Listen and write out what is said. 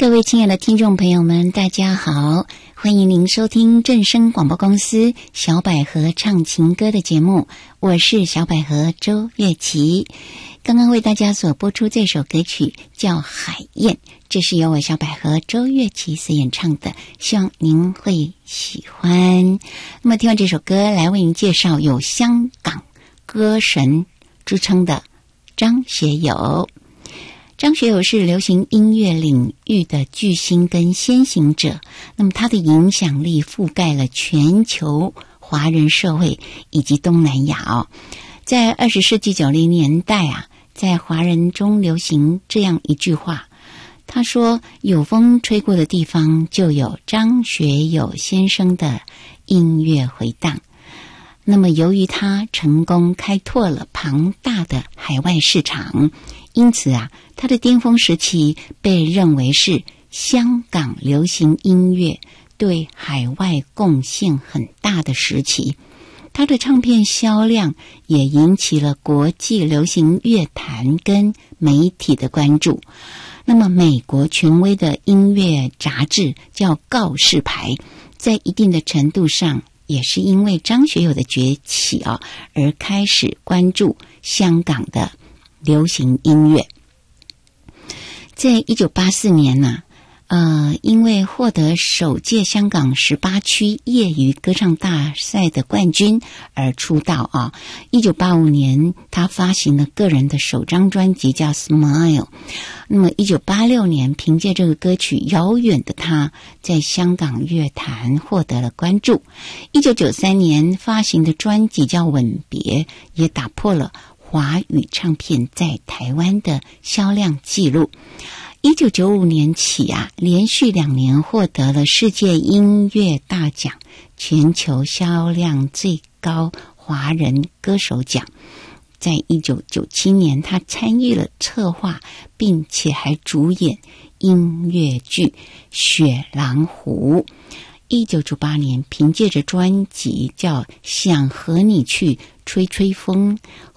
各位亲爱的听众朋友们，大家好，欢迎您收听正声广播公司小百合唱情歌的节目，我是小百合周月琪。刚刚为大家所播出这首歌曲叫《海燕》，这是由我小百合周月琪所演唱的，希望您会喜欢。那么听完这首歌，来为您介绍有香港歌神之称的张学友。张学友是流行音乐领域的巨星跟先行者，那么他的影响力覆盖了全球华人社会以及东南亚在20世纪90年代在华人中流行这样一句话，他说有风吹过的地方就有张学友先生的音乐回荡。那么由于他成功开拓了庞大的海外市场，因此他的巅峰时期被认为是香港流行音乐对海外贡献很大的时期。他的唱片销量也引起了国际流行乐坛跟媒体的关注。那么美国权威的音乐杂志叫告示牌，在一定的程度上也是因为张学友的崛起而开始关注香港的流行音乐。在1984年因为获得首届香港18区业余歌唱大赛的冠军而出道1985年他发行了个人的首张专辑叫 Smile。 那么1986年凭借这个歌曲《遥远的他》在香港乐坛获得了关注。1993年发行的专辑叫《吻别》也打破了华语唱片在台湾的销量记录。1995年起连续2年获得了世界音乐大奖全球销量最高华人歌手奖。在1997年他参与了策划并且还主演音乐剧《雪狼湖》。1998年凭借着专辑叫《想和你去吹吹风》